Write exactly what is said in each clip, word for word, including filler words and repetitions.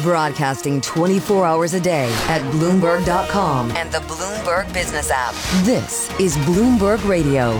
Broadcasting twenty-four hours a day at Bloomberg dot com and the Bloomberg Business app. This is Bloomberg Radio.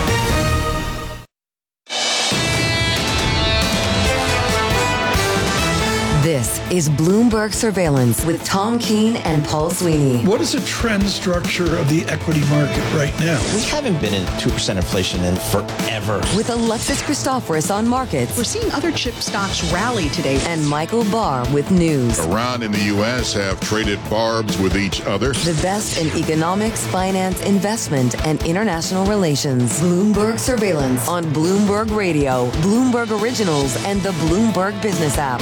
This is Bloomberg Surveillance with Tom Keene and Paul Sweeney. What is the trend structure of the equity market right now? We haven't been in two percent inflation in forever. With Alexis Christoforous on markets. We're seeing other chip stocks rally today. And Michael Barr with news. Iran and the U S have traded barbs with each other. The best in economics, finance, investment, and international relations. Bloomberg Surveillance on Bloomberg Radio, Bloomberg Originals, and the Bloomberg Business app.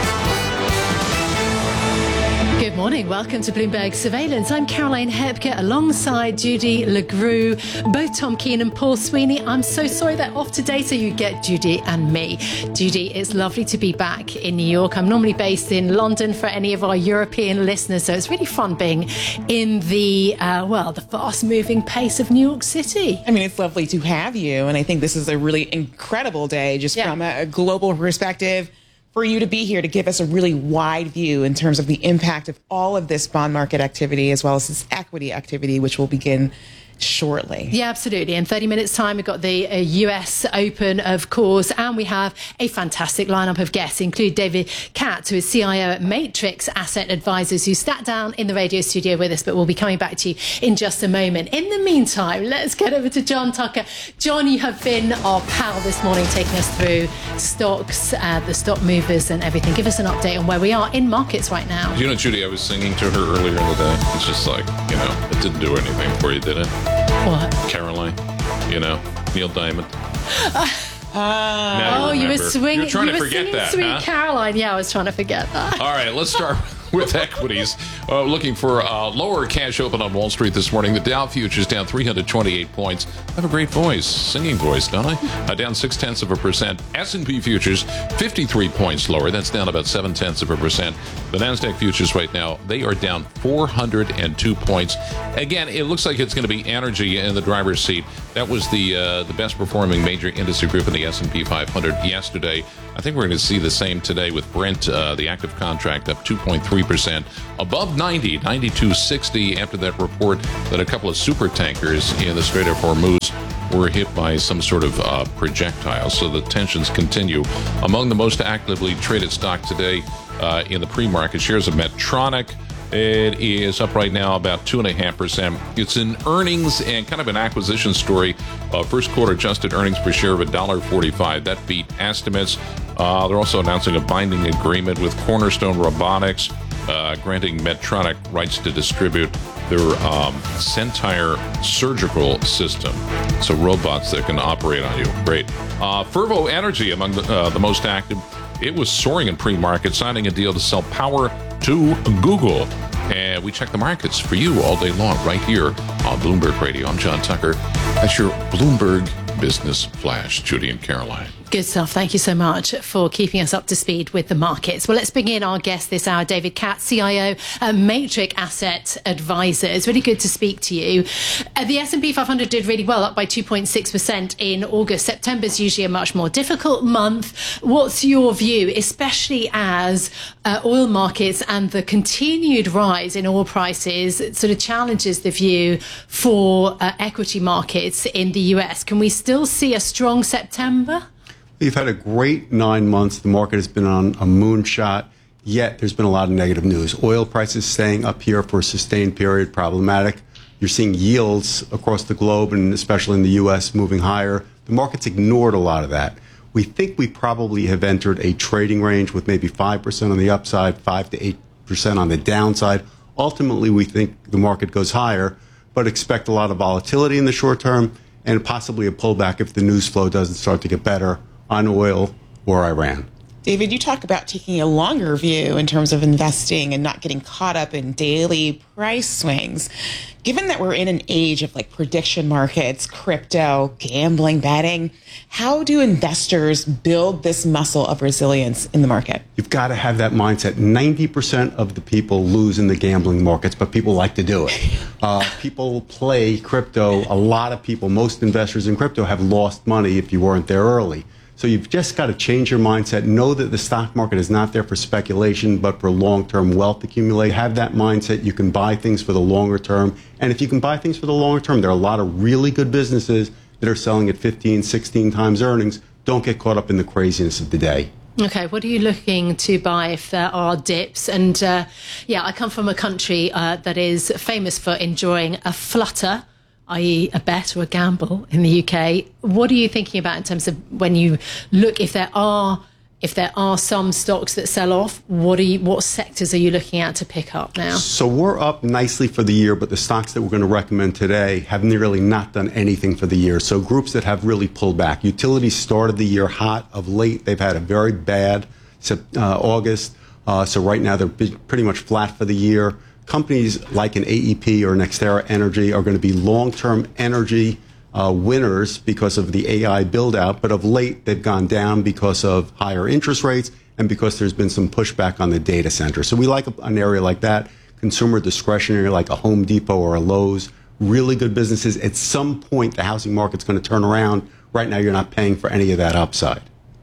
Good morning. Welcome to Bloomberg Surveillance. I'm Caroline Hepker alongside Judy LeGroux, both Tom Keene and Paul Sweeney. I'm so sorry they're off today, so you get Judy and me. Judy, it's lovely to be back in New York. I'm normally based in London for any of our European listeners, so it's really fun being in the, uh, well, the fast-moving pace of New York City. I mean, it's lovely to have you, and I think this is a really incredible day just yeah. from a, a global perspective. For you to be here to give us a really wide view in terms of the impact of all of this bond market activity as well as this equity activity, which will begin shortly. Yeah, absolutely. In thirty minutes time, we've got the uh, U S Open, of course, and we have a fantastic lineup of guests, include David Katz, who is C I O at Matrix Asset Advisors, who sat down in the radio studio with us, but we'll be coming back to you in just a moment. In the meantime, let's get over to John Tucker. John, you have been our pal this morning, taking us through stocks, uh, the stock movers and everything. Give us an update on where we are in markets right now. You know, Judy, I was singing to her earlier in the day. It's just like, you know, it didn't do anything for you, did it? What? Caroline, you know, Neil Diamond. Uh, now oh, you, you were swinging. You're trying you to were forget singing that, Sweet huh? Caroline. Yeah, I was trying to forget that. All right, let's start with equities. Uh, looking for a lower cash open on Wall Street this morning. The Dow futures down three hundred twenty-eight points. I have a great voice, singing voice, don't I? Uh, down six tenths of a percent. S and P futures fifty-three points lower. That's down about seven tenths of a percent. The Nasdaq futures right now, they are down four hundred two points. Again, it looks like it's going to be energy in the driver's seat. That was the uh, the best performing major industry group in the S and P five hundred yesterday. I think we're going to see the same today with Brent, uh, the active contract, up two point three percent, above ninety, ninety-two sixty, after that report that a couple of super tankers in the Strait of Hormuz were hit by some sort of uh, projectile. So the tensions continue. Among the most actively traded stock today uh, in the pre-market, shares of Medtronic. It is up right now about two point five percent. It's in earnings and kind of an acquisition story. Uh, first quarter adjusted earnings per share of one dollar forty-five. That beat estimates. Uh, they're also announcing a binding agreement with Cornerstone Robotics, uh, granting Medtronic rights to distribute their um, Centire surgical system. So robots that can operate on you. Great. Uh, Fervo Energy among the, uh, the most active. It was soaring in pre-market, signing a deal to sell power to Google. And we check the markets for you all day long right here on Bloomberg Radio. I'm John Tucker. That's your Bloomberg Business Flash, Judy and Caroline. Good stuff. Thank you so much for keeping us up to speed with the markets. Well, let's bring in our guest this hour, David Katz, C I O at Matrix Asset Advisors. Really good to speak to you. Uh, the S and P five hundred did really well, up by two point six percent in August. September's usually a much more difficult month. What's your view, especially as uh, oil markets and the continued rise in oil prices sort of challenges the view for uh, equity markets in the U S? Can we still see a strong September? We've had a great nine months. The market has been on a moonshot, yet there's been a lot of negative news. Oil prices staying up here for a sustained period, problematic. You're seeing yields across the globe, and especially in the U S, moving higher. The market's ignored a lot of that. We think we probably have entered a trading range with maybe five percent on the upside, five to eight percent on the downside. Ultimately, we think the market goes higher, but expect a lot of volatility in the short term and possibly a pullback if the news flow doesn't start to get better on oil or Iran. David, you talk about taking a longer view in terms of investing and not getting caught up in daily price swings. Given that we're in an age of like prediction markets, crypto, gambling, betting, how do investors build this muscle of resilience in the market? You've got to have that mindset. ninety percent of the people lose in the gambling markets, but people like to do it. Uh, people play crypto. A lot of people, most investors in crypto have lost money if you weren't there early. So you've just got to change your mindset. Know that the stock market is not there for speculation, but for long-term wealth accumulation. Have that mindset. You can buy things for the longer term. And if you can buy things for the longer term, there are a lot of really good businesses that are selling at fifteen, sixteen times earnings. Don't get caught up in the craziness of the day. Okay, what are you looking to buy if there are dips? And uh, yeah, I come from a country uh, that is famous for enjoying a flutter, that is a bet or a gamble in the U K. What are you thinking about in terms of when you look, if there are if there are some stocks that sell off, what are you, what sectors are you looking at to pick up now? So we're up nicely for the year, but the stocks that we're going to recommend today have nearly not done anything for the year. So groups that have really pulled back. Utilities started the year hot. Of late, they've had a very bad uh, August. Uh, so right now, they're pretty much flat for the year. Companies like an A E P or an NextEra Energy are going to be long-term energy Uh, winners because of the A I build-out, but of late they've gone down because of higher interest rates and because there's been some pushback on the data center. So we like a, an area like that, consumer discretionary like a Home Depot or a Lowe's, really good businesses. At some point, the housing market's going to turn around. Right now, you're not paying for any of that upside.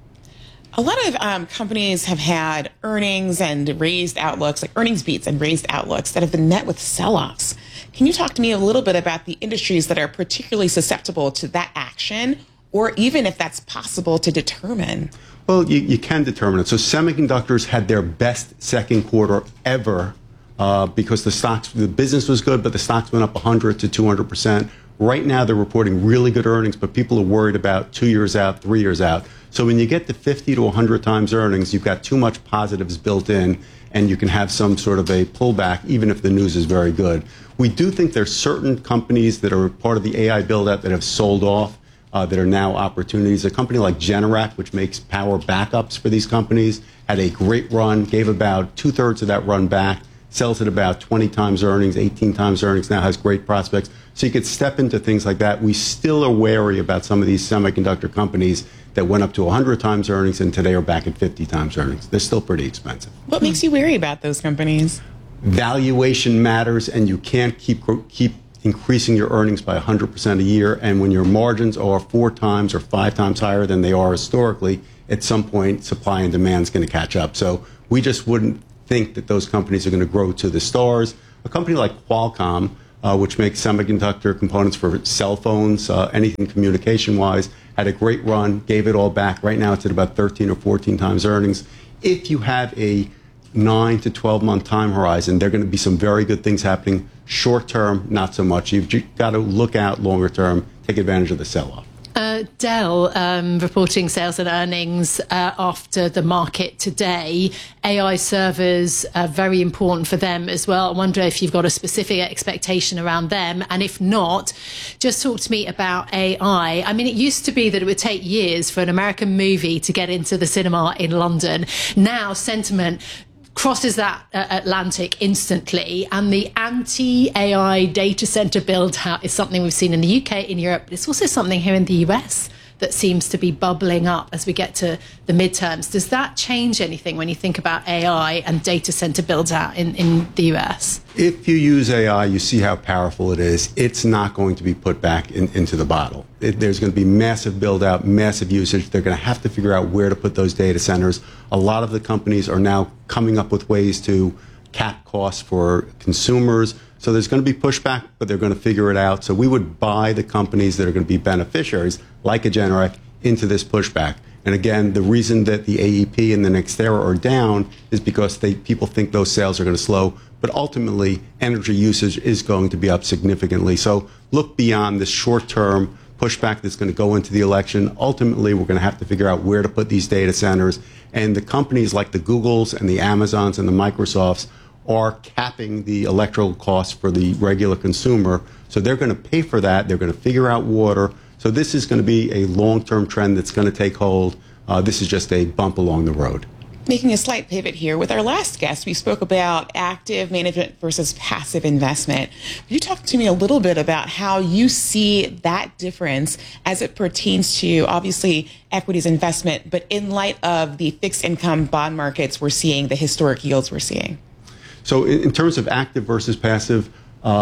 A lot of um, companies have had earnings and raised outlooks, like earnings beats and raised outlooks that have been met with sell-offs. Can you talk to me a little bit about the industries that are particularly susceptible to that action, or even if that's possible to determine? Well, you, you can determine it. So semiconductors had their best second quarter ever uh, because the stocks, the business was good, but the stocks went up one hundred to two hundred percent. Right now, they're reporting really good earnings, but people are worried about two years out, three years out. So when you get to fifty to one hundred times earnings, you've got too much positives built in, and you can have some sort of a pullback, even if the news is very good. We do think there's certain companies that are part of the A I build-out that have sold off, uh, that are now opportunities. A company like Generac, which makes power backups for these companies, had a great run, gave about two-thirds of that run back, sells at about twenty times earnings, eighteen times earnings, now has great prospects. So you could step into things like that. We still are wary about some of these semiconductor companies that went up to one hundred times earnings and today are back at fifty times earnings. They're still pretty expensive. What makes you wary about those companies? Valuation matters, and you can't keep keep increasing your earnings by one hundred percent a year. And when your margins are four times or five times higher than they are historically, at some point, supply and demand is going to catch up. So we just wouldn't think that those companies are going to grow to the stars. A company like Qualcomm, uh, which makes semiconductor components for cell phones, uh, anything communication-wise, had a great run, gave it all back. Right now, it's at about thirteen or fourteen times earnings. If you have a nine to twelve month time horizon, there are going to be some very good things happening. Short term, not so much. You've got to look out longer term, take advantage of the sell-off. Uh, Dell um, reporting sales and earnings uh, after the market today. A I servers are very important for them as well. I wonder if you've got a specific expectation around them. And if not, just talk to me about A I. I mean, it used to be that it would take years for an American movie to get into the cinema in London. Now, sentiment crosses that uh, Atlantic instantly, and the anti-A I data center build-out is something we've seen in the U K, in Europe, but it's also something here in the U S that seems to be bubbling up as we get to the midterms. Does that change anything when you think about A I and data center build-out in, in the U S? If you use A I, you see how powerful it is. It's not going to be put back in, into the bottle. It, there's going to be massive build-out, massive usage. They're going to have to figure out where to put those data centers. A lot of the companies are now coming up with ways to cap costs for consumers. So there's going to be pushback, but they're going to figure it out. So we would buy the companies that are going to be beneficiaries, like a Generac, into this pushback. And again, the reason that the A E P and the NextEra are down is because they, people think those sales are going to slow. But ultimately, energy usage is going to be up significantly. So look beyond this short-term pushback that's going to go into the election. Ultimately, we're going to have to figure out where to put these data centers. And the companies like the Googles and the Amazons and the Microsofts are capping the electrical costs for the regular consumer. So they're going to pay for that. They're going to figure out water. So this is going to be a long-term trend that's going to take hold. Uh, this is just a bump along the road. Making a slight pivot here, with our last guest, we spoke about active management versus passive investment. Could you talk to me a little bit about how you see that difference as it pertains to, obviously, equities investment, but in light of the fixed income bond markets we're seeing, the historic yields we're seeing? So in, in terms of active versus passive, uh,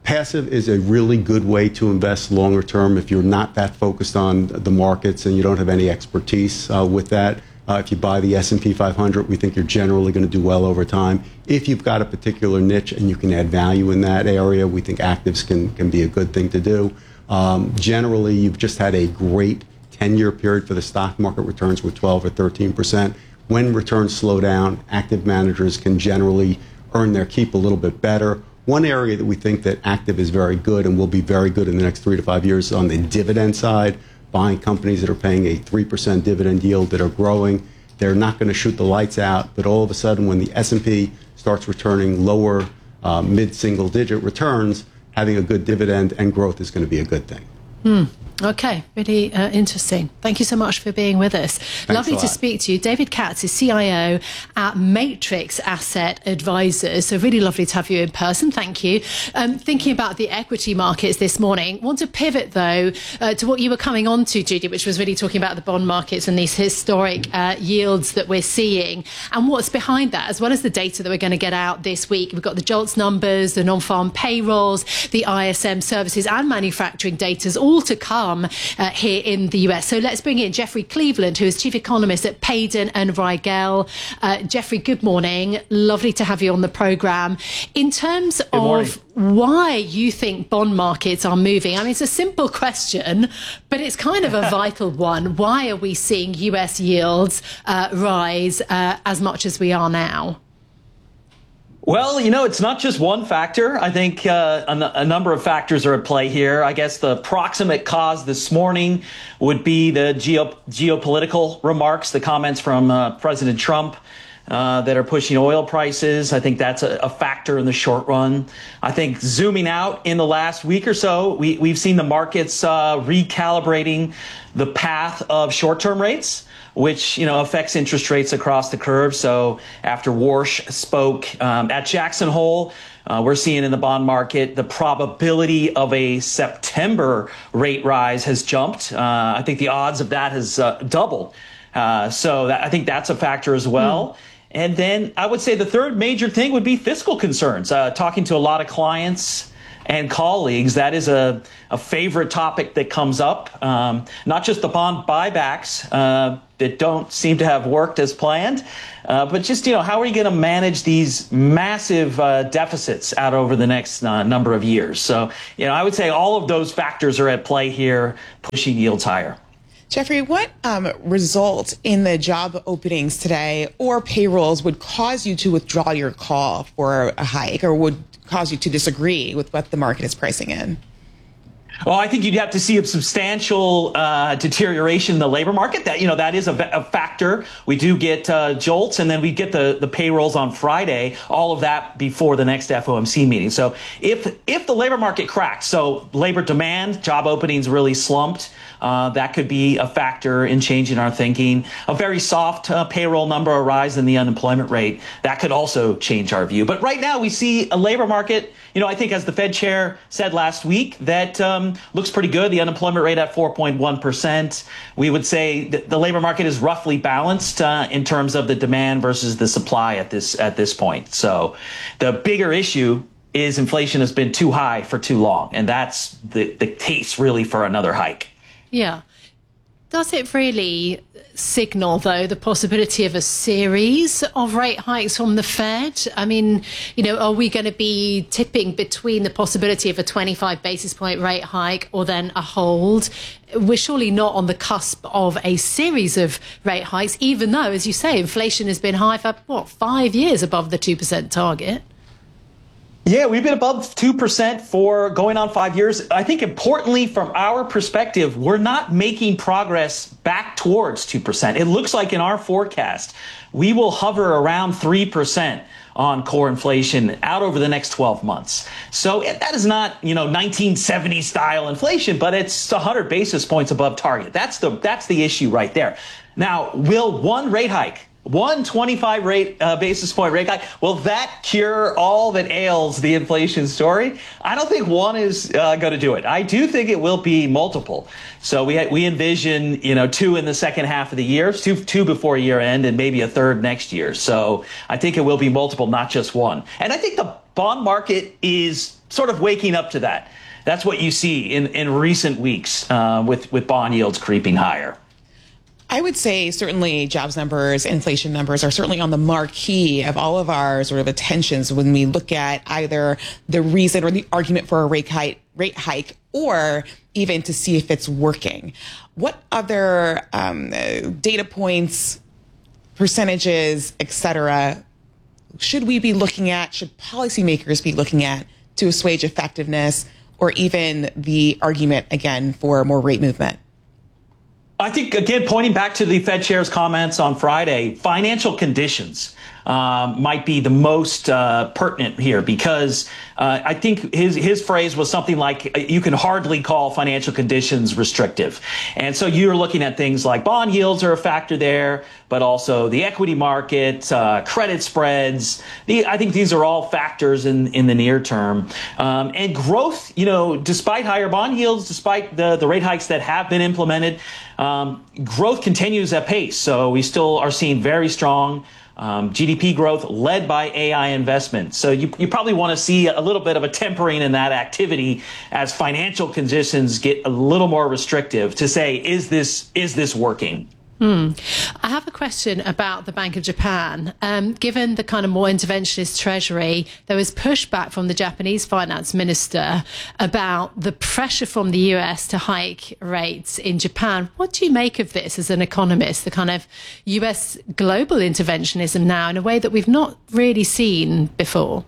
Passive is a really good way to invest longer term if you're not that focused on the markets and you don't have any expertise uh, with that. Uh, if you buy the S and P five hundred, we think you're generally going to do well over time. If you've got a particular niche and you can add value in that area, we think actives can, can be a good thing to do. Um, generally, you've just had a great ten-year period for the stock market returns with twelve or thirteen percent. When returns slow down, active managers can generally earn their keep a little bit better. One area that we think that active is very good and will be very good in the next three to five years is on the dividend side, buying companies that are paying a three percent dividend yield that are growing. They're not going to shoot the lights out, but all of a sudden when the S and P starts returning lower uh, mid-single digit returns, having a good dividend and growth is going to be a good thing. Hmm. Okay, really uh, interesting. Thank you so much for being with us. Thanks Lovely to speak to you. David Katz is C I O at Matrix Asset Advisors. So really lovely to have you in person. Thank you. Um, thinking about the equity markets this morning, want to pivot though uh, to what you were coming on to, Judy, which was really talking about the bond markets and these historic uh, yields that we're seeing and what's behind that, as well as the data that we're going to get out this week. We've got the JOLTS numbers, the non-farm payrolls, the I S M services and manufacturing data, all to come Uh, here in the U S. So let's bring in Jeffrey Cleveland, who is Chief Economist at Payden and Rygel. Uh, Jeffrey, good morning. Lovely to have you on the programme. In terms good of morning. why you think bond markets are moving, I mean, it's a simple question, but it's kind of a vital one. Why are we seeing U S yields uh, rise uh, as much as we are now? Well, you know, it's not just one factor. I think uh, a, a number of factors are at play here. I guess the proximate cause this morning would be the geo- geopolitical remarks, the comments from uh, President Trump uh, that are pushing oil prices. I think that's a, a factor in the short run. I think zooming out in the last week or so, we, we've seen the markets uh, recalibrating the path of short-term rates, which, you know, affects interest rates across the curve. So after Warsh spoke um, at Jackson Hole, uh, we're seeing in the bond market the probability of a September rate rise has jumped. Uh, I think the odds of that has uh, doubled. Uh, so that, I think that's a factor as well. Mm. And then I would say the third major thing would be fiscal concerns. Uh, talking to a lot of clients and colleagues, that is a, a favorite topic that comes up. Um, not just the bond buybacks uh, that don't seem to have worked as planned, uh, but just, you know, how are you going to manage these massive uh, deficits out over the next uh, number of years? So, you know, I would say all of those factors are at play here, pushing yields higher. Jeffrey, what um, result in the job openings today or payrolls would cause you to withdraw your call for a hike, or would cause you to disagree with what the market is pricing in? Well, I think you'd have to see a substantial uh, deterioration in the labor market. That, you know, that is a, a factor. We do get uh, JOLTS, and then we get the, the payrolls on Friday, all of that before the next F O M C meeting. So if if the labor market cracks, so labor demand, job openings really slumped, uh, that could be a factor in changing our thinking. A very soft uh, payroll number, a rise in the unemployment rate, that could also change our view. But right now we see a labor market, you know, I think as the Fed chair said last week, that um, looks pretty good. The unemployment rate at four point one percent. We would say that the labor market is roughly balanced uh, in terms of the demand versus the supply at this at this point. So the bigger issue is inflation has been too high for too long. And that's the, the case really for another hike. Yeah. Does it really signal, though, the possibility of a series of rate hikes from the Fed? I mean, you know, are we going to be tipping between the possibility of a twenty-five basis point rate hike or then a hold? We're surely not on the cusp of a series of rate hikes, even though, as you say, inflation has been high for, what, five years above the two percent target? Yeah, we've been above two percent for going on five years. I think importantly, from our perspective, we're not making progress back towards two percent. It looks like in our forecast, we will hover around three percent on core inflation out over the next twelve months. So that is not, you know, nineteen seventies style inflation, but it's one hundred basis points above target. That's the, that's the issue right there. Now, will one rate hike, One twenty-five rate uh, basis point rate hike, will that cure all that ails the inflation story? I don't think one is uh, going to do it. I do think it will be multiple. So we ha- we envision, you know, two in the second half of the year, two two before year end, and maybe a third next year. So I think it will be multiple, not just one. And I think the bond market is sort of waking up to that. That's what you see in, in recent weeks uh, with, with bond yields creeping higher. I would say certainly jobs numbers, inflation numbers are certainly on the marquee of all of our sort of attentions when we look at either the reason or the argument for a rate hike, rate hike or even to see if it's working. What other um, data points, percentages, et cetera, should we be looking at, should policymakers be looking at to assuage effectiveness or even the argument, again, for more rate movement? I think, again, pointing back to the Fed chair's comments on Friday, financial conditions um, might be the most uh, pertinent here because uh, I think his his phrase was something like you can hardly call financial conditions restrictive. And so you're looking at things like bond yields are a factor there, but also the equity market, uh, credit spreads. The, I think these are all factors in, in the near term. Um, and growth, you know, despite higher bond yields, despite the, the rate hikes that have been implemented, um, growth continues at pace. So we still are seeing very strong Um, G D P growth led by A I investment. So you, you probably want to see a little bit of a tempering in that activity as financial conditions get a little more restrictive to say, is this is this working? Hmm. I have a question about the Bank of Japan. Um, given the kind of more interventionist treasury, there was pushback from the Japanese finance minister about the pressure from the U S to hike rates in Japan. What do you make of this as an economist, the kind of U S global interventionism now in a way that we've not really seen before?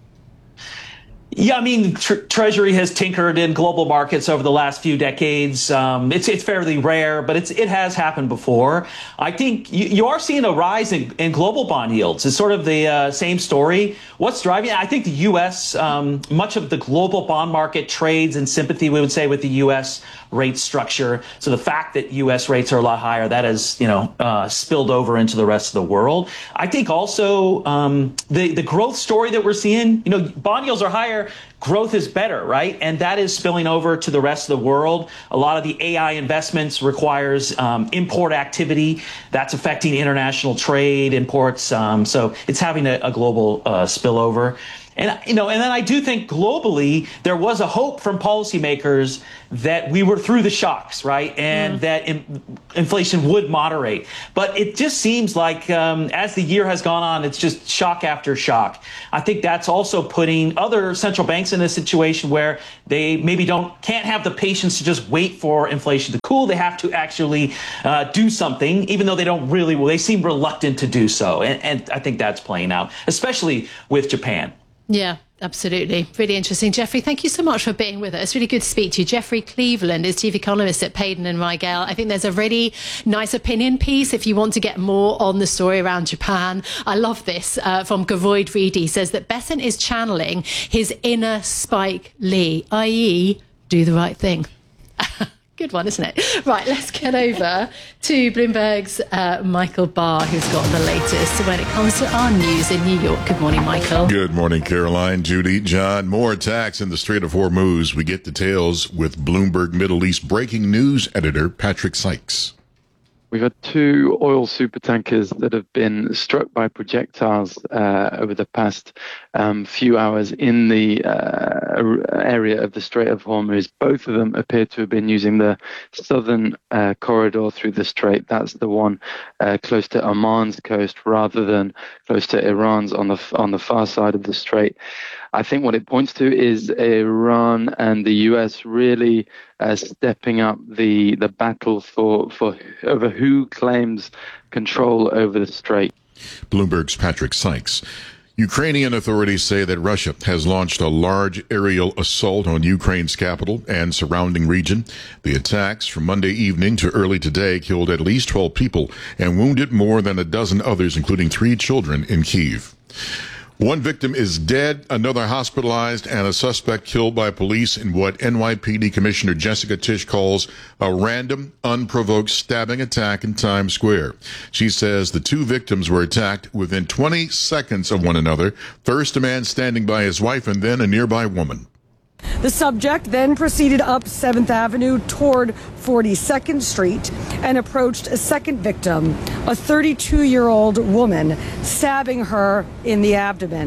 Yeah, I mean, tr- Treasury has tinkered in global markets over the last few decades. Um, it's it's fairly rare, but it's it has happened before. I think you, you are seeing a rise in, in global bond yields. It's sort of the uh, same story. What's driving it? I think the U S, um, much of the global bond market trades in sympathy, we would say, with the U S rate structure. So the fact that U S rates are a lot higher, that has, you know, uh, spilled over into the rest of the world. I think also um, the, the growth story that we're seeing, you know, bond yields are higher, growth is better, right? And that is spilling over to the rest of the world. A lot of the A I investments requires um, import activity. That's affecting international trade, imports. Um, so it's having a, a global uh, spillover. And, you know, and then I do think globally there was a hope from policymakers that we were through the shocks, right? And mm. that in, inflation would moderate. But it just seems like um, as the year has gone on, it's just shock after shock. I think that's also putting other central banks in a situation where they maybe don't can't have the patience to just wait for inflation to cool. They have to actually uh, do something, even though they don't really, well, they seem reluctant to do so. And, and I think that's playing out, especially with Japan. Yeah, absolutely. Really interesting. Jeffrey, thank you so much for being with us. Really good to speak to you. Jeffrey Cleveland is chief economist at Payden and Rygel. I think there's a really nice opinion piece if you want to get more on the story around Japan. I love this uh, from Gavoid Reedy. Says that Bessent is channeling his inner Spike Lee, that is do the right thing. Good one, isn't it? Right, let's get over to Bloomberg's uh, Michael Barr, who's got the latest when it comes to our news in New York. Good morning, Michael. Good morning, Caroline, Judy, John. More attacks in the Strait of Hormuz. We get details with Bloomberg Middle East breaking news editor Patrick Sykes. We've had two oil supertankers that have been struck by projectiles uh, over the past um, few hours in the uh, area of the Strait of Hormuz. Both of them appear to have been using the southern uh, corridor through the strait. That's the one uh, close to Oman's coast rather than close to Iran's on the on the far side of the strait. I think what it points to is Iran and the U S really uh, stepping up the the battle for for over who claims control over the strait. Bloomberg's Patrick Sykes. Ukrainian authorities say that Russia has launched a large aerial assault on Ukraine's capital and surrounding region. The attacks from Monday evening to early today killed at least twelve people and wounded more than a dozen others, including three children in Kyiv. One victim is dead, another hospitalized, and a suspect killed by police in what N Y P D Commissioner Jessica Tisch calls a random, unprovoked stabbing attack in Times Square. She says the two victims were attacked within twenty seconds of one another, first a man standing by his wife and then a nearby woman. The subject then proceeded up seventh Avenue toward forty-second Street and approached a second victim, a thirty-two-year-old woman, stabbing her in the abdomen.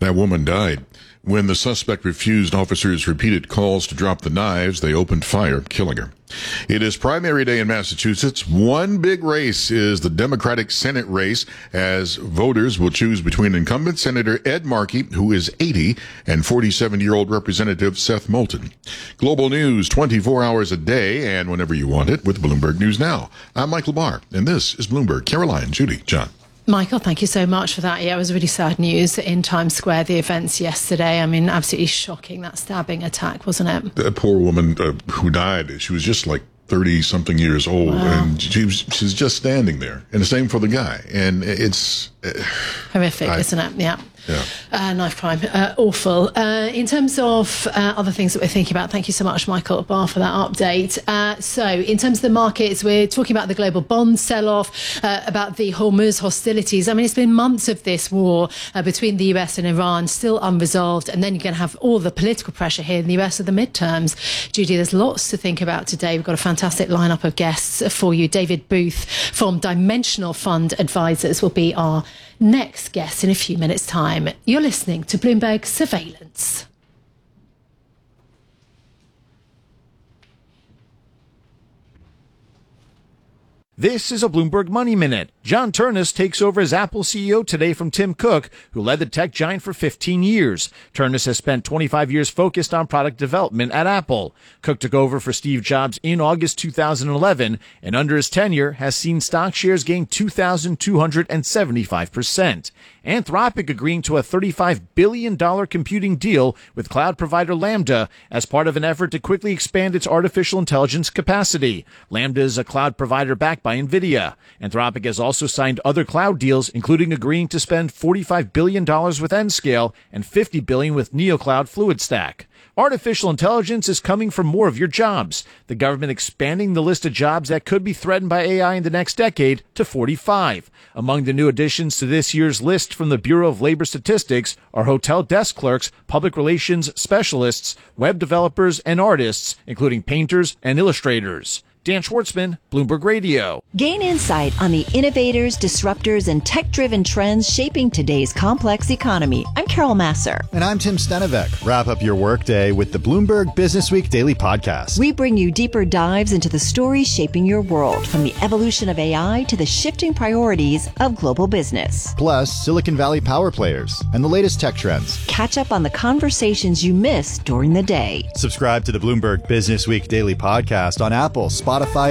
That woman died. When the suspect refused officers' repeated calls to drop the knives, they opened fire, killing her. It is primary day in Massachusetts. One big race is the Democratic Senate race, as voters will choose between incumbent Senator Ed Markey, who is eighty, and forty-seven-year-old Representative Seth Moulton. Global news twenty-four hours a day and whenever you want it with Bloomberg News Now. I'm Michael Barr, and this is Bloomberg. Caroline, Judy, John. Michael, thank you so much for that. Yeah, it was really sad news in Times Square, the events yesterday. I mean, absolutely shocking, that stabbing attack, wasn't it? That poor woman uh, who died, she was just like thirty-something years old, wow. and she was, she's just standing there. And the same for the guy. And it's... Uh, horrific, I, isn't it? Yeah. Yeah. Uh, knife crime, uh, awful. Uh, in terms of uh, other things that we're thinking about, thank you so much, Michael Barr, for that update. Uh, so, in terms of the markets, we're talking about the global bond sell-off, uh, about the Hormuz hostilities. I mean, it's been months of this war uh, between the U S and Iran, still unresolved, and then you're going to have all the political pressure here in the U S of the midterms. Judy, there's lots to think about today. We've got a fantastic lineup of guests for you. David Booth from Dimensional Fund Advisors will be our next guest in a few minutes' time. You're listening to Bloomberg Surveillance. This is a Bloomberg Money Minute. John Ternus takes over as Apple C E O today from Tim Cook, who led the tech giant for fifteen years. Ternus has spent twenty-five years focused on product development at Apple. Cook took over for Steve Jobs in August two thousand eleven, and under his tenure has seen stock shares gain two thousand two hundred seventy-five percent. Anthropic agreeing to a thirty-five billion dollars computing deal with cloud provider Lambda as part of an effort to quickly expand its artificial intelligence capacity. Lambda is a cloud provider backed by NVIDIA. Anthropic has also signed other cloud deals, including agreeing to spend forty-five billion dollars with Nscale and fifty billion dollars with NeoCloud FluidStack. Artificial intelligence is coming for more of your jobs. The government expanding the list of jobs that could be threatened by A I in the next decade to forty-five. Among the new additions to this year's list from the Bureau of Labor Statistics are hotel desk clerks, public relations specialists, web developers, and artists, including painters and illustrators. Dan Schwartzman, Bloomberg Radio. Gain insight on the innovators, disruptors, and tech-driven trends shaping today's complex economy. I'm Carol Masser. And I'm Tim Stenevec. Wrap up your workday with the Bloomberg Business Week Daily Podcast. We bring you deeper dives into the stories shaping your world, from the evolution of A I to the shifting priorities of global business. Plus, Silicon Valley power players and the latest tech trends. Catch up on the conversations you missed during the day. Subscribe to the Bloomberg Business Week Daily Podcast on Apple, Spotify,